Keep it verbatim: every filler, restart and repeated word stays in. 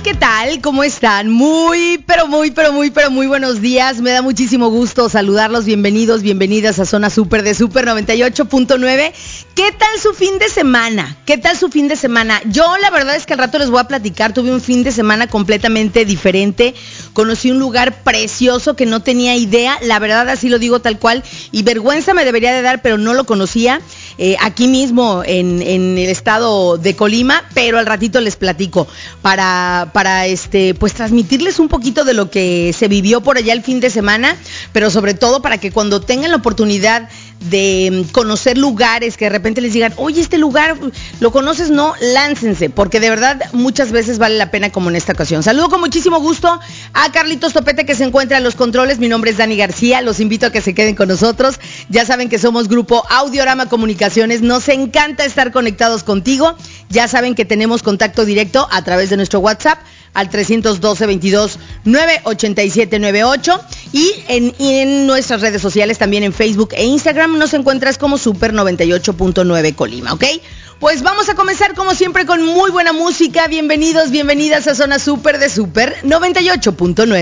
¿Qué tal? ¿Cómo están? Muy, pero muy, pero muy, pero muy buenos días. Me da muchísimo gusto saludarlos. Bienvenidos, bienvenidas a Zona Super de Super noventa y ocho punto nueve. ¿Qué tal su fin de semana? ¿Qué tal su fin de semana? Yo la verdad es que al rato les voy a platicar. Tuve un fin de semana completamente diferente. Conocí un lugar precioso que no tenía idea. La verdad, así lo digo tal cual. Y vergüenza me debería de dar, pero no lo conocía. Eh, aquí mismo en, en el estado de Colima, pero al ratito les platico para, para este, pues transmitirles un poquito de lo que se vivió por allá el fin de semana, pero sobre todo para que cuando tengan la oportunidad de conocer lugares que de repente les digan, oye, este lugar, ¿lo conoces? No, láncense, porque de verdad muchas veces vale la pena, como en esta ocasión. Saludo con muchísimo gusto a Carlitos Topete, que se encuentra en los controles. Mi nombre es Dani García, los invito a que se queden con nosotros. Ya saben que somos Grupo Audiorama Comunicaciones, nos encanta estar conectados contigo. Ya saben que tenemos contacto directo a través de nuestro WhatsApp al trescientos doce, veintidós, nueve ochenta y siete noventa y ocho, y en, y en nuestras redes sociales, también en Facebook e Instagram, nos encuentras como Super noventa y ocho punto nueve Colima, ¿ok? Pues vamos a comenzar como siempre con muy buena música. Bienvenidos, bienvenidas a Zona Super de Super noventa y ocho punto nueve.